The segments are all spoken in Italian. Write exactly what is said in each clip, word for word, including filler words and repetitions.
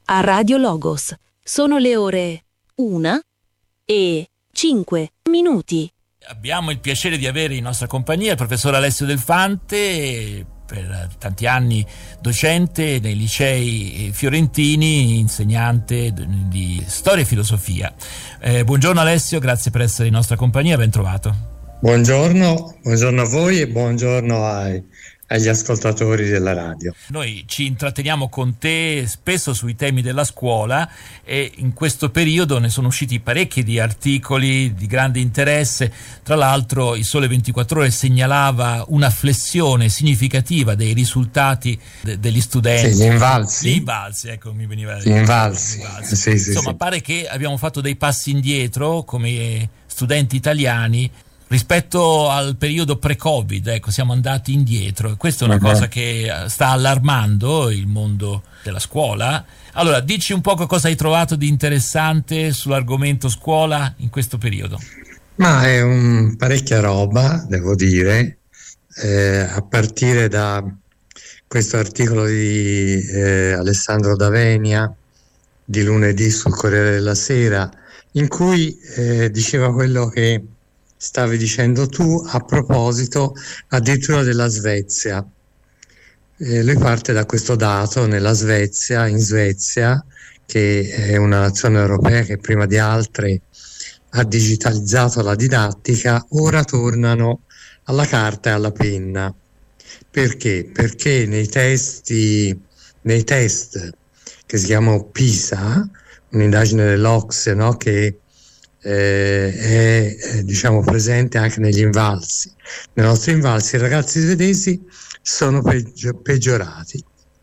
a Radio Logos. Sono le ore una e cinque minuti. Abbiamo il piacere di avere in nostra compagnia il professor Alessio Delfante, per tanti anni docente nei licei fiorentini, insegnante di storia e filosofia. Eh, buongiorno Alessio, grazie per essere in nostra compagnia, ben trovato. Buongiorno, buongiorno a voi e buongiorno ai agli ascoltatori della radio. Noi ci intratteniamo con te spesso sui temi della scuola e in questo periodo ne sono usciti parecchi di articoli di grande interesse. Tra l'altro il Sole ventiquattro Ore segnalava una flessione significativa dei risultati de- degli studenti. Sì, gli invalsi. Gli invalsi, ecco, mi veniva Gli invalsi. Gli invalsi. Sì, sì, Insomma, sì. pare che abbiamo fatto dei passi indietro come studenti italiani rispetto al periodo pre-Covid, ecco, siamo andati indietro. Questa è una uh-huh. cosa che sta allarmando il mondo della scuola. Allora, dici un po' cosa hai trovato di interessante sull'argomento scuola in questo periodo. Ma è un, parecchia roba, devo dire, eh, a partire da questo articolo di eh, Alessandro D'Avenia di lunedì sul Corriere della Sera, in cui eh, diceva quello che stavi dicendo tu a proposito addirittura della Svezia. Eh, lui parte da questo dato: nella Svezia, in Svezia, che è una nazione europea che prima di altre ha digitalizzato la didattica, ora tornano alla carta e alla penna. Perché? Perché nei testi, nei test che si chiamano PISA, un'indagine dell'Ocse, no, che Eh, è, è diciamo presente anche negli invalsi. Nei nostri invalsi i ragazzi svedesi sono peggio, peggiorati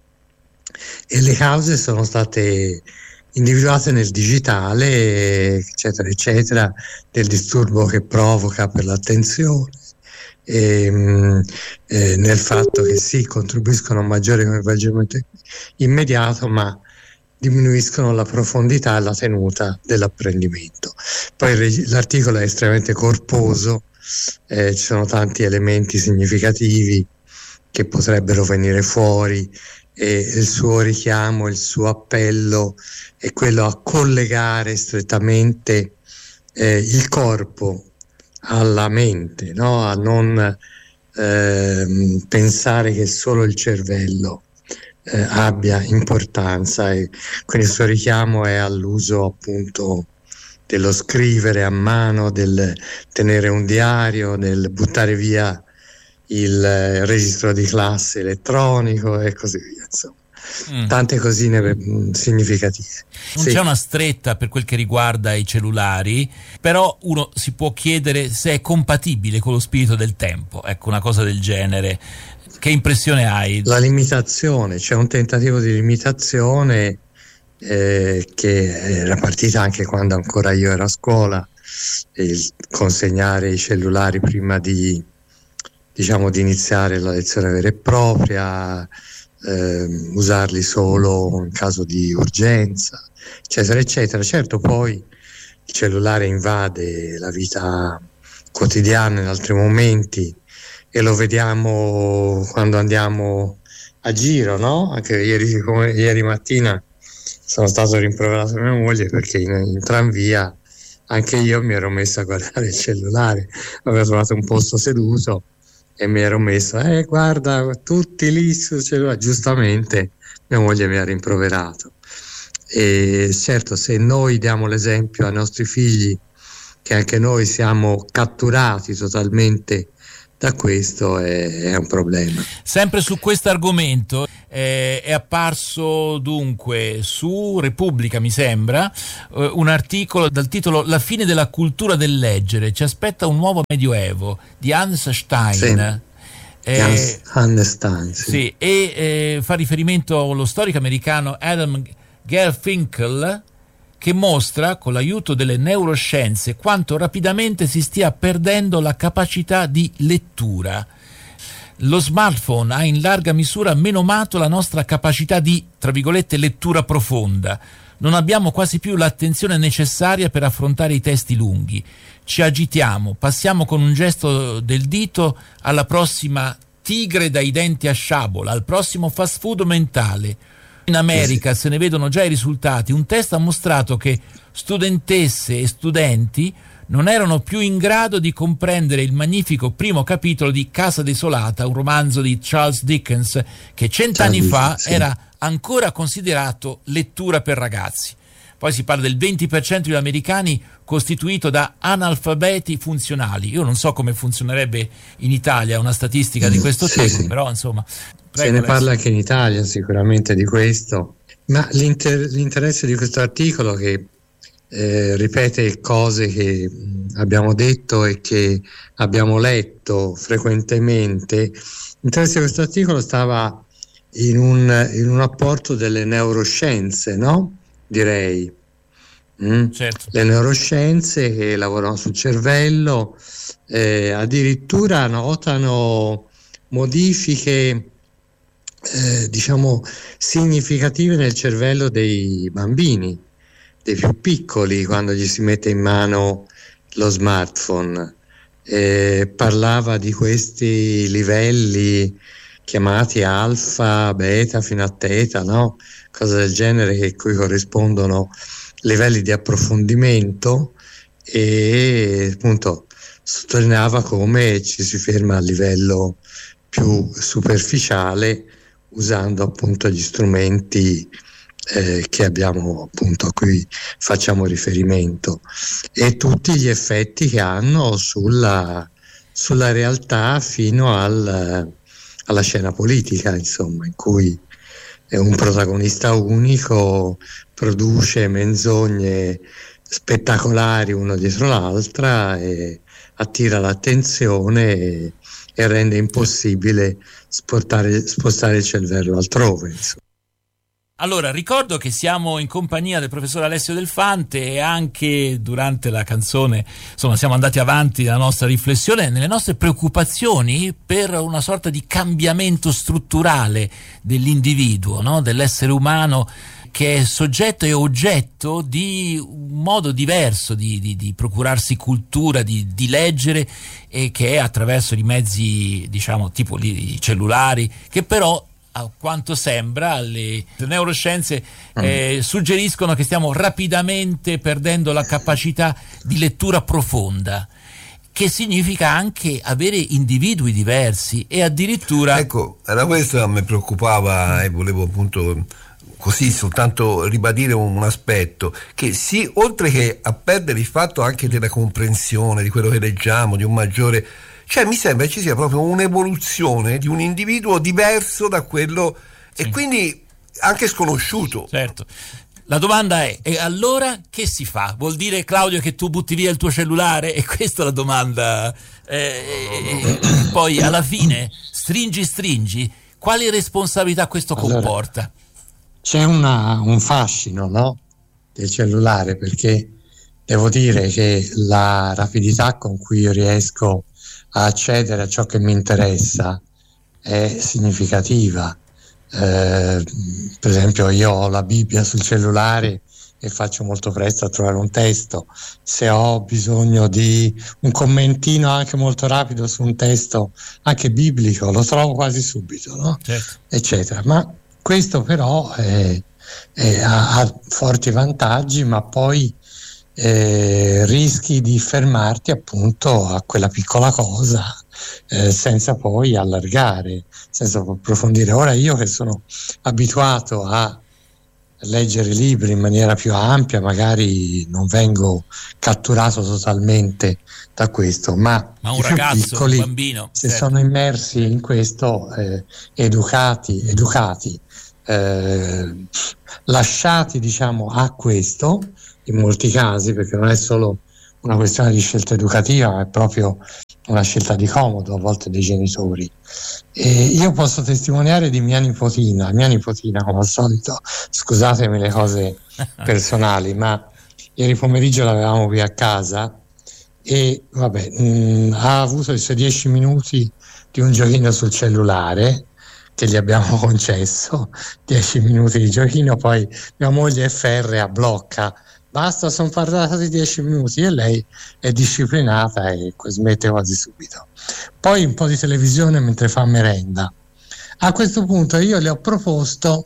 e le cause sono state individuate nel digitale, eccetera eccetera, del disturbo che provoca per l'attenzione, e, mh, eh, nel fatto che sì, contribuiscono a un maggiore coinvolgimento immediato, ma diminuiscono la profondità e la tenuta dell'apprendimento. Poi l'articolo è estremamente corposo, eh, ci sono tanti elementi significativi che potrebbero venire fuori, e il suo richiamo, il suo appello è quello a collegare strettamente eh, il corpo alla mente, no? A non eh, pensare che solo il cervello Eh, abbia importanza, e quindi il suo richiamo è all'uso appunto dello scrivere a mano, del tenere un diario, del buttare via il eh, registro di classe elettronico e così via, insomma. Mm. Tante cosine mh, significative. Non sì. C'è una stretta per quel che riguarda i cellulari, però uno si può chiedere se è compatibile con lo spirito del tempo, ecco, una cosa del genere. Che impressione hai? La limitazione, c'è un tentativo di limitazione eh, che era partita anche quando ancora io ero a scuola, il consegnare i cellulari prima di, diciamo, di iniziare la lezione vera e propria, eh, usarli solo in caso di urgenza, eccetera eccetera. Certo, poi il cellulare invade la vita quotidiana in altri momenti, e lo vediamo quando andiamo a giro, no? Anche ieri, come ieri mattina sono stato rimproverato da mia moglie perché in, in tranvia anche io mi ero messo a guardare il cellulare, avevo trovato un posto seduto e mi ero messo, eh guarda, tutti lì sul cellulare. Giustamente mia moglie mi ha rimproverato. E certo, se noi diamo l'esempio ai nostri figli che anche noi siamo catturati totalmente da questo, è, è un problema. Sempre su questo argomento eh, è apparso dunque su Repubblica, mi sembra, eh, un articolo dal titolo La fine della cultura del leggere, ci aspetta un nuovo medioevo, di Hans Stein. Sì. Eh, Hans, Hans Stein, sì. Sì, e eh, fa riferimento allo storico americano Adam Garfinkel, che mostra, con l'aiuto delle neuroscienze, quanto rapidamente si stia perdendo la capacità di lettura. Lo smartphone ha in larga misura menomato la nostra capacità di, tra virgolette, lettura profonda. Non abbiamo quasi più l'attenzione necessaria per affrontare i testi lunghi. Ci agitiamo, passiamo con un gesto del dito alla prossima tigre dai denti a sciabola, al prossimo fast food mentale. In America se ne vedono già i risultati. Un test ha mostrato che studentesse e studenti non erano più in grado di comprendere il magnifico primo capitolo di Casa Desolata, un romanzo di Charles Dickens che cent'anni fa sì. era ancora considerato lettura per ragazzi. Poi si parla del venti per cento degli americani costituito da analfabeti funzionali. Io non so come funzionerebbe in Italia una statistica di questo sì, tipo, sì. però insomma... Se ne parla anche in Italia sicuramente di questo, ma l'inter- l'interesse di questo articolo che Eh, ripete cose che abbiamo detto e che abbiamo letto frequentemente. L'interesse di questo articolo stava in un, in un apporto delle neuroscienze, no? Direi. Mm? Certo. Le neuroscienze che lavorano sul cervello eh, addirittura notano modifiche eh, diciamo significative nel cervello dei bambini, dei più piccoli, quando gli si mette in mano lo smartphone. Eh, parlava di questi livelli chiamati alfa, beta fino a teta, no? Cose del genere, che cui corrispondono livelli di approfondimento, e appunto sottolineava come ci si ferma a livello più superficiale usando appunto gli strumenti Eh, che abbiamo appunto a cui facciamo riferimento, e tutti gli effetti che hanno sulla, sulla realtà fino al, alla scena politica, insomma, in cui un protagonista unico produce menzogne spettacolari uno dietro l'altra e attira l'attenzione e, e rende impossibile sportare, spostare il cervello altrove, insomma. Allora, ricordo che siamo in compagnia del professor Alessio Del Fante e anche durante la canzone, insomma, siamo andati avanti nella nostra riflessione, nelle nostre preoccupazioni per una sorta di cambiamento strutturale dell'individuo, no? Dell'essere umano, che è soggetto e oggetto di un modo diverso di, di, di procurarsi cultura, di, di leggere, e che è attraverso i mezzi, diciamo, tipo i cellulari, che però, a quanto sembra, le neuroscienze eh, suggeriscono che stiamo rapidamente perdendo la capacità di lettura profonda, che significa anche avere individui diversi e addirittura... Ecco, era questo che mi preoccupava e volevo appunto così soltanto ribadire un, un aspetto, che sì, oltre che a perdere il fatto anche della comprensione di quello che leggiamo, di un maggiore... Cioè mi sembra ci sia proprio un'evoluzione di un individuo diverso da quello, sì. E quindi anche sconosciuto. Certo. La domanda è, e allora che si fa? Vuol dire, Claudio, che tu butti via il tuo cellulare? E questa è la domanda. Eh, poi alla fine, stringi stringi, quali responsabilità questo allora, comporta? C'è una, un fascino, no? Del cellulare, perché devo dire che la rapidità con cui io riesco a accedere a ciò che mi interessa è significativa. Eh, per esempio, io ho la Bibbia sul cellulare e faccio molto presto a trovare un testo. Se ho bisogno di un commentino anche molto rapido su un testo anche biblico, lo trovo quasi subito, no? Certo. Eccetera. Ma questo però è, è, ha, ha forti vantaggi, ma poi Eh, rischi di fermarti appunto a quella piccola cosa eh, senza poi allargare, senza approfondire. Ora io che sono abituato a leggere libri in maniera più ampia, magari non vengo catturato totalmente da questo, ma, ma un i più ragazzo, piccoli, un bambino, se certo. sono immersi in questo, eh, educati, educati eh, lasciati diciamo a questo, in molti casi, perché non è solo una questione di scelta educativa, ma è proprio una scelta di comodo a volte dei genitori. E io posso testimoniare di mia nipotina, mia nipotina come al solito, scusatemi le cose personali, ma ieri pomeriggio l'avevamo qui a casa e vabbè, mh, ha avuto i suoi dieci minuti di un giochino sul cellulare che gli abbiamo concesso, dieci minuti di giochino, poi mia moglie è ferrea, blocca. Basta, sono parlati dieci minuti, e lei è disciplinata e smette quasi subito. Poi un po' di televisione mentre fa merenda. A questo punto io le ho proposto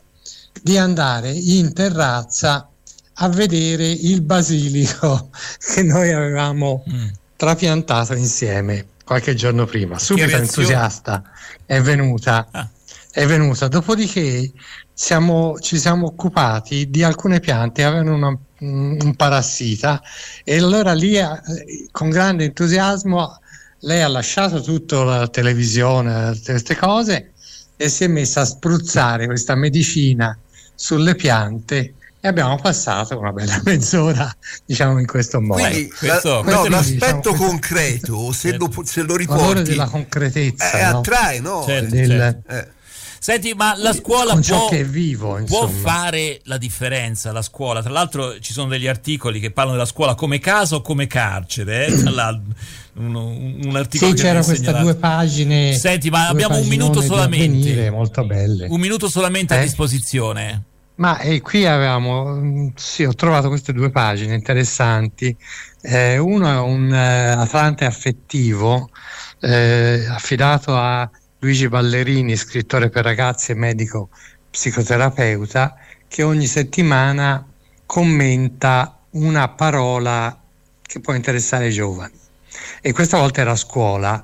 di andare in terrazza a vedere il basilico che noi avevamo mm. trapiantato insieme qualche giorno prima. Subito entusiasta è venuta, ah. è venuta. Dopodiché siamo, ci siamo occupati di alcune piante che avevano una, un parassita, e allora lì con grande entusiasmo lei ha lasciato tutta la televisione, queste cose, e si è messa a spruzzare questa medicina sulle piante, e abbiamo passato una bella mezz'ora, diciamo, in questo modo. Quindi questo, la, no, l'aspetto diciamo, concreto, se lo, se lo riporti, della concretezza, eh, no? attrae, no? Certo, Del, certo. Eh. Senti, ma la scuola con può, ciò che è vivo, può insomma. fare la differenza, la scuola? Tra l'altro ci sono degli articoli che parlano della scuola come casa o come carcere, eh? un, un articolo sì, che c'era queste due pagine. Senti, ma abbiamo un minuto solamente, molto belle. Un minuto solamente eh? a disposizione. Ma eh, qui avevamo, sì, ho trovato queste due pagine interessanti. Eh, uno è un eh, Atlante affettivo eh, affidato a Luigi Ballerini, scrittore per ragazzi e medico psicoterapeuta, che ogni settimana commenta una parola che può interessare i giovani. E questa volta era scuola,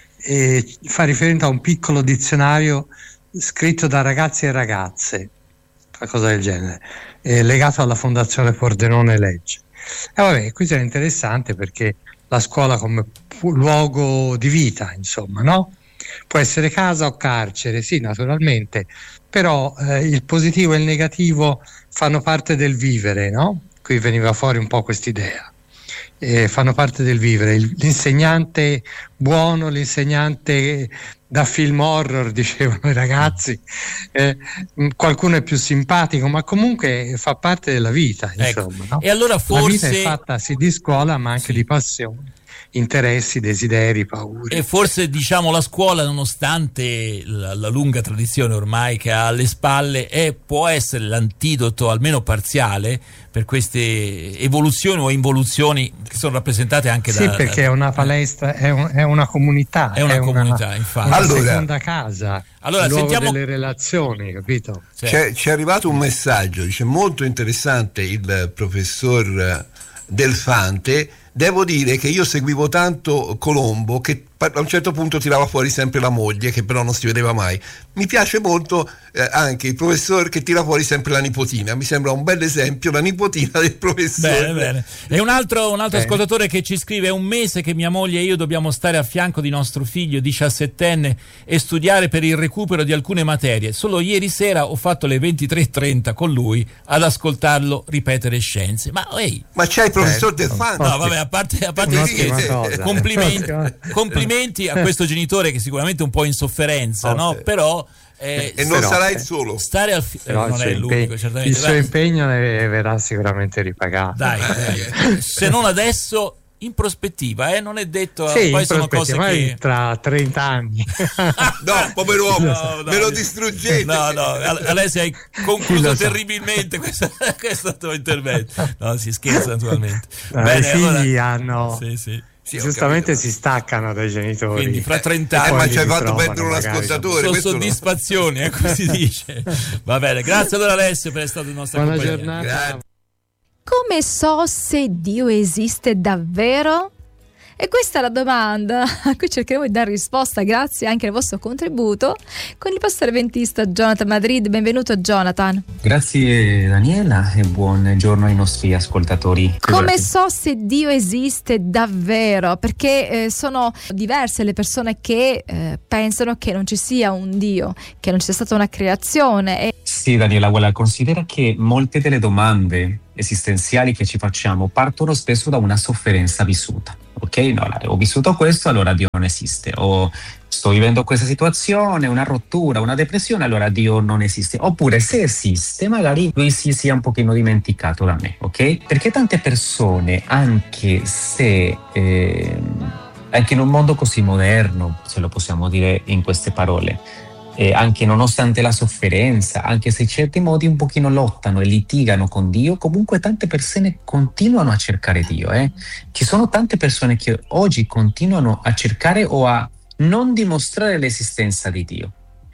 e fa riferimento a un piccolo dizionario scritto da ragazzi e ragazze, qualcosa del genere, eh, legato alla Fondazione Pordenone Legge. E vabbè, questo è interessante perché la scuola come pu- luogo di vita, insomma, no? Può essere casa o carcere, sì, naturalmente, però eh, il positivo e il negativo fanno parte del vivere, no? Qui veniva fuori un po' quest'idea. Eh, fanno parte del vivere. Il, l'insegnante buono, l'insegnante da film horror, dicevano i ragazzi, eh, qualcuno è più simpatico, ma comunque fa parte della vita, insomma, ecco. No? E allora forse la vita è fatta sì di scuola, ma anche sì. di passioni, interessi, desideri, paure. E forse, diciamo, la scuola, nonostante la, la lunga tradizione ormai che ha alle spalle, è, può essere l'antidoto, almeno parziale, per queste evoluzioni o involuzioni che sono rappresentate anche sì, da... Sì, perché da, è una palestra, è, un, è una comunità. È una è comunità, una, infatti. Una allora, seconda casa, allora, il luogo sentiamo... delle relazioni, capito? Certo. C'è, c'è arrivato un messaggio, dice molto interessante il professor Delfante. Devo dire che io seguivo tanto Colombo, che a un certo punto tirava fuori sempre la moglie, che però non si vedeva mai. Mi piace molto eh, anche il professor che tira fuori sempre la nipotina. Mi sembra un bel esempio, la nipotina del professore. Bene, bene. E un altro, un altro ascoltatore che ci scrive: è un mese che mia moglie e io dobbiamo stare a fianco di nostro figlio diciassettenne e studiare per il recupero di alcune materie. Solo ieri sera ho fatto le ventitré e trenta con lui ad ascoltarlo ripetere scienze. Ma ehi, ma c'è il professor eh, Delfante? No, vabbè, a parte, a parte che, complimenti, complimenti a questo genitore che sicuramente è un po' in sofferenza, no? Però eh, e non però, sarà il solo. Stare al fi- però non è l'unico, impegno, certamente. Il suo impegno ne verrà sicuramente ripagato. Dai, dai. Se non adesso, in prospettiva, eh? Non è detto. Sì, poi sono cose che tra trenta anni. No, pover'uomo, no, me lo no, distruggete. No, no, Alessia, hai concluso terribilmente questo, questo tuo intervento. No, si scherza naturalmente. No, Bene, i figli allora, hanno sì, sì. Sì, giustamente si staccano dai genitori. Quindi fra trenta anni eh, ma ci hai li fatto ritrovano, perdere un magari. ascoltatore. sono questo soddisfazioni, eh, così si dice. Va bene, grazie allora Alessio per essere stato in nostra Buona compagnia. giornata. Grazie. Come so se Dio esiste davvero? E questa è la domanda a cui cercheremo di dare risposta grazie anche al vostro contributo con il pastore adventista Jonathan Madrid. Benvenuto Jonathan. Grazie Daniela e buongiorno ai nostri ascoltatori. Come so se Dio esiste davvero? Perché eh, sono diverse le persone che eh, pensano che non ci sia un Dio, che non ci sia stata una creazione. E... Sì Daniela, guarda, considera che molte delle domande esistenziali che ci facciamo partono spesso da una sofferenza vissuta. Ok, no, ho vissuto questo, allora Dio non esiste. O sto vivendo questa situazione, una rottura, una depressione, allora Dio non esiste. Oppure se esiste, magari lui si sia un pochino dimenticato da me, ok? Perché tante persone, anche se eh, anche in un mondo così moderno, se lo possiamo dire in queste parole, Eh, anche nonostante la sofferenza, anche se in certi modi un pochino lottano e litigano con Dio, comunque tante persone continuano a cercare Dio. Eh? Ci sono tante persone che oggi continuano a cercare o a non dimostrare l'esistenza di Dio.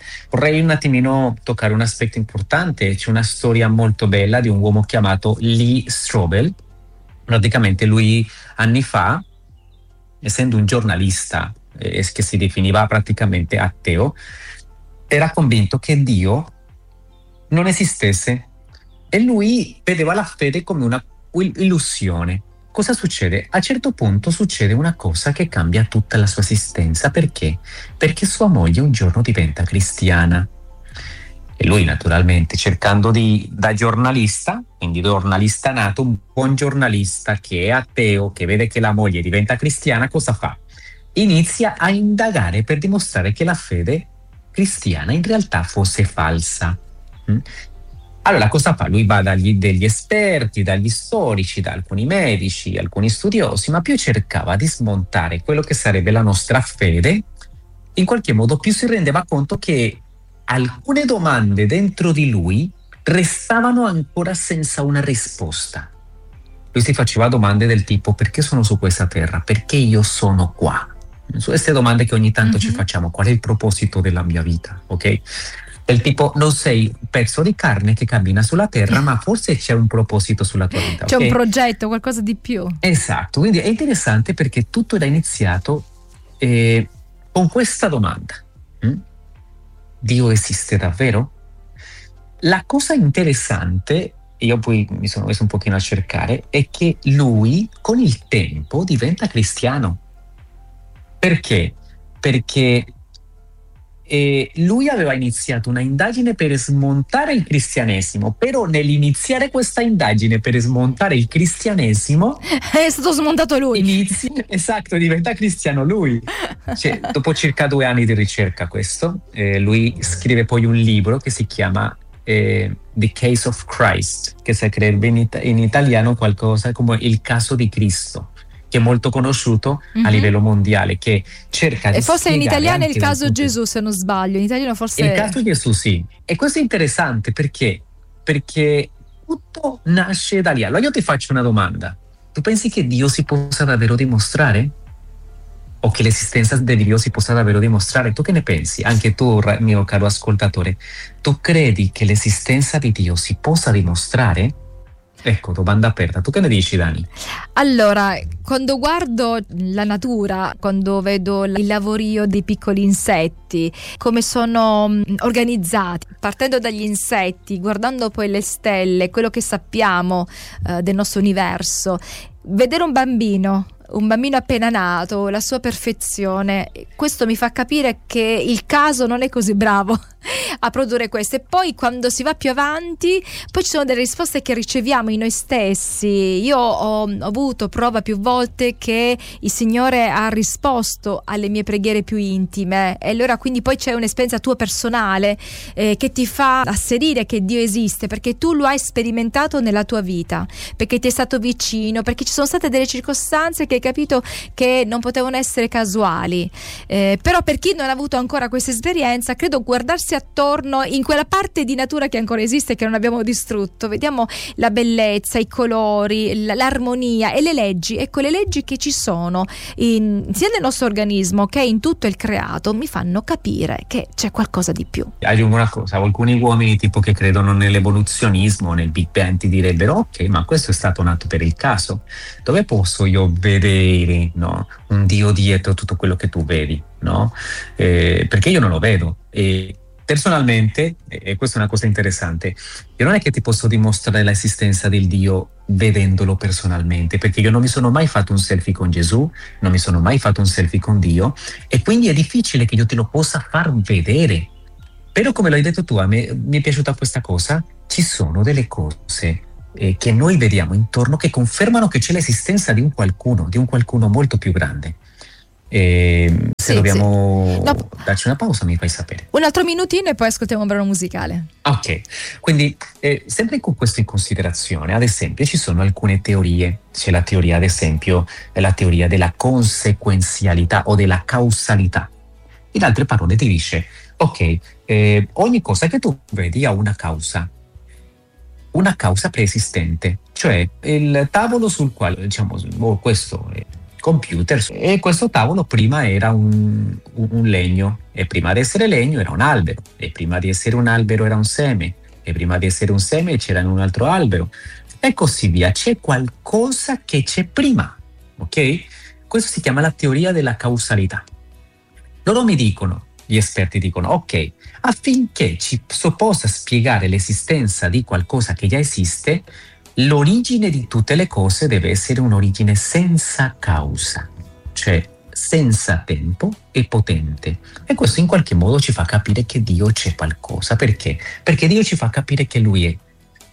Vorrei un attimino toccare un aspetto importante. C'è una storia molto bella di un uomo chiamato Lee Strobel. Praticamente lui anni fa, essendo un giornalista eh, che si definiva praticamente ateo, era convinto che Dio non esistesse e lui vedeva la fede come una illusione. Cosa succede? A un certo punto succede una cosa che cambia tutta la sua esistenza. Perché? Perché sua moglie un giorno diventa cristiana. E lui naturalmente, cercando di, da giornalista, quindi giornalista nato, un buon giornalista che è ateo, che vede che la moglie diventa cristiana, cosa fa? Inizia a indagare per dimostrare che la fede cristiana in realtà fosse falsa. Mm? Allora cosa fa? Lui va dagli degli esperti, dagli storici, da alcuni medici, alcuni studiosi, ma più cercava di smontare quello che sarebbe la nostra fede, in qualche modo più si rendeva conto che alcune domande dentro di lui restavano ancora senza una risposta. Lui si faceva domande del tipo: perché sono su questa terra? Perché io sono qua? Su queste domande che ogni tanto mm-hmm. ci facciamo: qual è il proposito della mia vita? Ok? Del tipo, non sei un pezzo di carne che cammina sulla terra, ma forse c'è un proposito sulla tua vita. C'è okay? un progetto, qualcosa di più. Esatto, quindi è interessante perché tutto era iniziato eh, con questa domanda. Mm? Dio esiste davvero? La cosa interessante, io poi mi sono messo un pochino a cercare, è che lui con il tempo diventa cristiano. Perché? Perché E lui aveva iniziato una indagine per smontare il cristianesimo, però nell'iniziare questa indagine per smontare il cristianesimo è stato smontato lui. Inizia, esatto, diventa cristiano lui. Cioè, dopo circa due anni di ricerca questo, eh, lui scrive poi un libro che si chiama eh, The Case of Christ, che sarebbe in, it- in italiano qualcosa come Il caso di Cristo, che è molto conosciuto mm-hmm. a livello mondiale, che cerca di e forse in italiano è il caso punto... Gesù, se non sbaglio, in italiano forse il caso Gesù, sì. E questo è interessante perché perché tutto nasce da lì. Allora io ti faccio una domanda: tu pensi che Dio si possa davvero dimostrare? O che l'esistenza di Dio si possa davvero dimostrare? Tu che ne pensi? Anche tu, mio caro ascoltatore, tu credi che l'esistenza di Dio si possa dimostrare? Ecco, domanda aperta. Tu che ne dici, Dani? Allora, quando guardo la natura, quando vedo il lavorio dei piccoli insetti, come sono organizzati, partendo dagli insetti, guardando poi le stelle, quello che sappiamo eh, del nostro universo, vedere un bambino, un bambino appena nato, la sua perfezione, questo mi fa capire che il caso non è così bravo a produrre questo. E poi quando si va più avanti, poi ci sono delle risposte che riceviamo in noi stessi. Io ho, ho avuto prova più volte che il Signore ha risposto alle mie preghiere più intime, e allora quindi poi c'è un'esperienza tua personale eh, che ti fa asserire che Dio esiste, perché tu lo hai sperimentato nella tua vita, perché ti è stato vicino, perché ci sono state delle circostanze che hai capito che non potevano essere casuali. Eh, però per chi non ha avuto ancora questa esperienza, credo guardarsi attorno in quella parte di natura che ancora esiste, che non abbiamo distrutto, vediamo la bellezza, i colori, l'armonia e le leggi. Ecco, le leggi che ci sono in, sia nel nostro organismo che in tutto il creato mi fanno capire che c'è qualcosa di più. Aggiungo una cosa: alcuni uomini tipo che credono nell'evoluzionismo, nel Big Bang, ti direbbero ok, ma questo è stato nato per il caso. Dove posso io vedere no, un Dio dietro tutto quello che tu vedi, no? Eh, perché io non lo vedo. E personalmente, e questa è una cosa interessante, io non è che ti posso dimostrare l'esistenza del Dio vedendolo personalmente, perché io non mi sono mai fatto un selfie con Gesù, non mi sono mai fatto un selfie con Dio, e quindi è difficile che io te lo possa far vedere. Però come l'hai detto tu, a me mi è piaciuta questa cosa: ci sono delle cose eh, che noi vediamo intorno che confermano che c'è l'esistenza di un qualcuno, di un qualcuno molto più grande. E se sì, dobbiamo sì. No. darci una pausa, mi fai sapere. Un altro minutino e poi ascoltiamo un brano musicale. Ok, quindi eh, sempre con questo in considerazione, ad esempio ci sono alcune teorie. C'è la teoria, ad esempio, la teoria della conseguenzialità o della causalità. In altre parole ti dice ok, eh, ogni cosa che tu vedi ha una causa, una causa preesistente, cioè il tavolo sul quale, diciamo, oh, questo è computer, e questo tavolo prima era un, un, un legno, e prima di essere legno era un albero, e prima di essere un albero era un seme, e prima di essere un seme c'era un altro albero, e così via. C'è qualcosa che c'è prima, ok? Questo si chiama la teoria della causalità. Loro mi dicono, gli esperti dicono, ok, affinché ci si possa spiegare l'esistenza di qualcosa che già esiste, l'origine di tutte le cose deve essere un'origine senza causa, cioè senza tempo e potente. E questo in qualche modo ci fa capire che Dio c'è qualcosa. Perché? Perché Dio ci fa capire che Lui è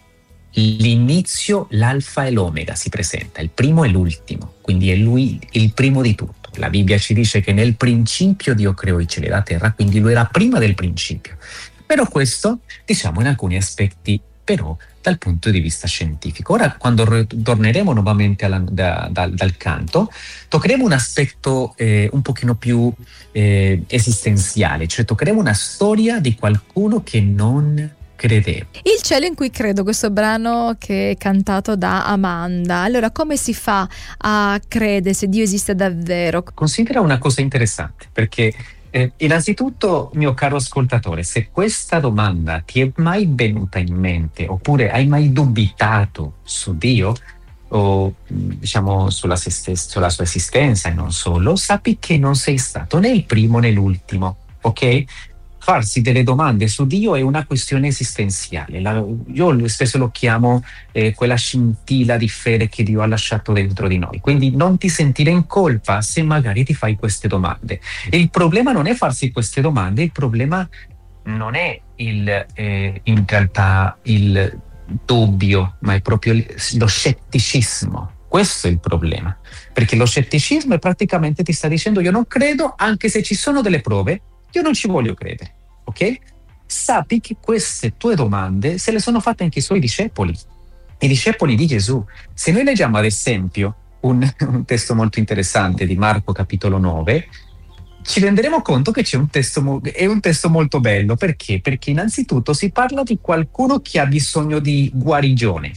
l'inizio, l'alfa e l'omega, si presenta, il primo e l'ultimo, quindi è Lui il primo di tutto. La Bibbia ci dice che nel principio Dio creò i cieli e la terra, quindi Lui era prima del principio. Però questo, diciamo, in alcuni aspetti, però dal punto di vista scientifico. Ora, quando torneremo nuovamente alla, da, da, dal canto, toccheremo un aspetto eh, un pochino più eh, esistenziale, cioè toccheremo una storia di qualcuno che non credeva. Il cielo in cui credo, questo brano che è cantato da Amanda. Allora, come si fa a credere se Dio esiste davvero? Considera una cosa interessante, perché Eh, innanzitutto, mio caro ascoltatore, se questa domanda ti è mai venuta in mente, oppure hai mai dubitato su Dio, o diciamo sulla, se stessa, sulla sua esistenza e non solo, sappi che non sei stato né il primo né l'ultimo, ok? Farsi delle domande su Dio è una questione esistenziale. La, io spesso lo chiamo eh, quella scintilla di fede che Dio ha lasciato dentro di noi. Quindi non ti sentire in colpa se magari ti fai queste domande. E il problema non è farsi queste domande, il problema non è il, eh, in realtà il dubbio, ma è proprio il, lo scetticismo. Questo è il problema. Perché lo scetticismo è praticamente ti sta dicendo io non credo, anche se ci sono delle prove, io non ci voglio credere, ok? Sappi che queste tue domande se le sono fatte anche i suoi discepoli, i discepoli di Gesù. Se noi leggiamo ad esempio un, un testo molto interessante di Marco capitolo nove, ci renderemo conto che c'è un testo, è un testo molto bello. Perché? Perché innanzitutto si parla di qualcuno che ha bisogno di guarigione,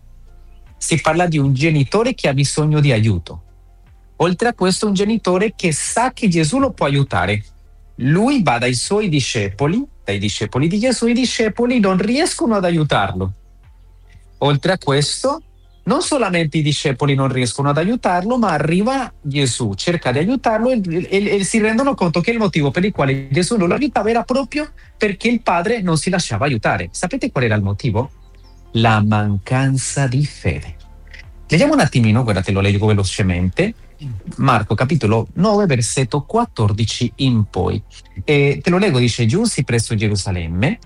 si parla di un genitore che ha bisogno di aiuto. Oltre a questo, un genitore che sa che Gesù lo può aiutare. Lui va dai suoi discepoli, dai discepoli di Gesù, i discepoli non riescono ad aiutarlo. Oltre a questo, non solamente i discepoli non riescono ad aiutarlo, ma arriva Gesù, cerca di aiutarlo e, e, e si rendono conto che il motivo per il quale Gesù non lo aiutava era proprio perché il padre non si lasciava aiutare. Sapete qual era il motivo? La mancanza di fede. Leggiamo un attimino, guardate, lo leggo velocemente. Marco capitolo nove versetto quattordici in poi, e te lo leggo. Dice: giunsi presso Gerusalemme,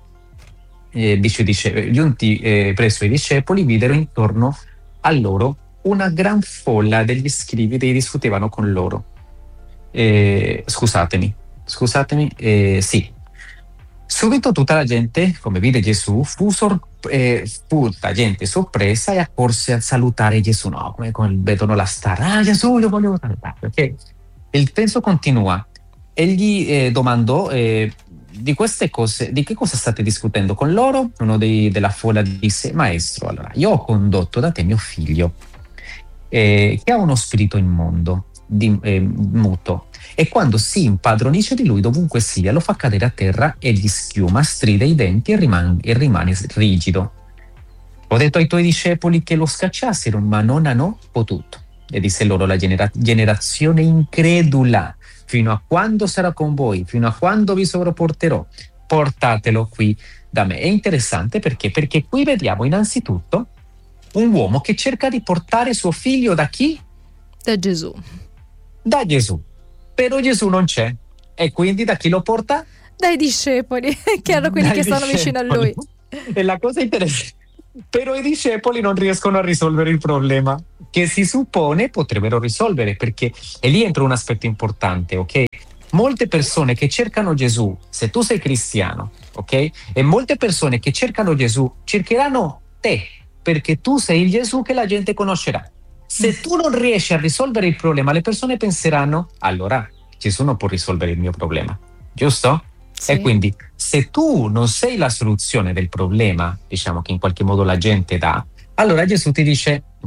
eh, dice, dice, giunti eh, presso i discepoli videro intorno a loro una gran folla degli scribi che discutevano con loro. Eh, scusatemi, scusatemi, eh, sì. Subito tutta la gente, come vide Gesù, fu, sor- eh, fu la gente sorpresa e accorse a salutare Gesù. No, come, come vedono la star. Ah, Gesù, io voglio salutare. Perché il testo continua. Egli eh, domandò eh, di queste cose, di che cosa state discutendo con loro? Uno dei, della folla disse: Maestro, allora, io ho condotto da te mio figlio, eh, che ha uno spirito immondo, di, eh, muto. E quando si impadronisce di lui, dovunque sia, lo fa cadere a terra e gli schiuma, stride i denti e rimane, e rimane rigido. Ho detto ai tuoi discepoli che lo scacciassero, ma non hanno potuto. E disse loro la genera- generazione incredula: fino a quando sarà con voi? Fino a quando vi sopporterò? Portatelo qui da me. È interessante perché? Perché qui vediamo innanzitutto un uomo che cerca di portare suo figlio da chi? Da Gesù. Da Gesù. Però Gesù non c'è, e quindi da chi lo porta? Dai discepoli, che erano quelli Dai che stanno vicino a lui. E la cosa interessante, però i discepoli non riescono a risolvere il problema che si suppone potrebbero risolvere, perché e lì entra un aspetto importante, ok? Molte persone che cercano Gesù, se tu sei cristiano, ok? E molte persone che cercano Gesù cercheranno te, perché tu sei il Gesù che la gente conoscerà. Se tu non riesci a risolvere il problema, le persone penseranno: allora Gesù non può risolvere il mio problema, giusto? Sì. E quindi se tu non sei la soluzione del problema, diciamo, che in qualche modo la gente dà, allora Gesù ti dice: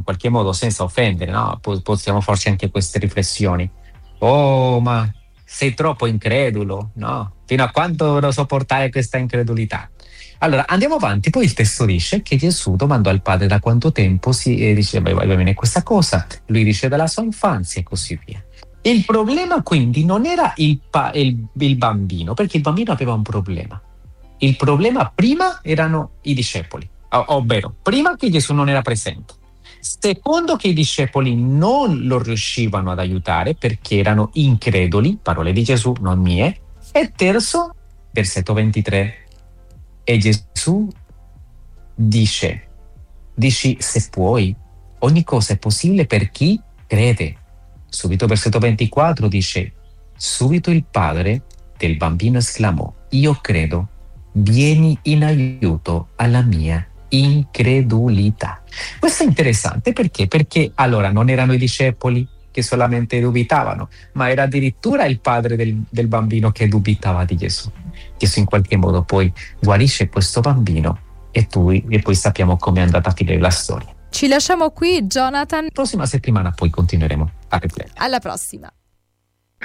in qualche modo senza offendere, no? Po- possiamo farci anche queste riflessioni. Oh, ma sei troppo incredulo, no? Fino a quando dovrò sopportare questa incredulità? Allora, andiamo avanti. Poi il testo dice che Gesù domandò al padre da quanto tempo si eh, diceva va bene questa cosa. Lui dice dalla sua infanzia e così via. Il problema quindi non era il, pa- il, il bambino, perché il bambino aveva un problema. Il problema prima erano i discepoli, ov- ovvero prima che Gesù non era presente. Secondo, che i discepoli non lo riuscivano ad aiutare perché erano increduli, parole di Gesù, non mie. E terzo, versetto ventitré, e Gesù dice, dici se puoi, ogni cosa è possibile per chi crede. Subito versetto ventiquattro dice, subito il padre del bambino esclamò, io credo, vieni in aiuto alla mia incredulità. Questo è interessante perché? Perché allora non erano i discepoli che solamente dubitavano, ma era addirittura il padre del, del bambino che dubitava di Gesù. Gesù in qualche modo poi guarisce questo bambino e, tu, e poi sappiamo come è andata a finire la storia. Ci lasciamo qui, Jonathan. La prossima settimana poi continueremo a riflettere. Alla prossima.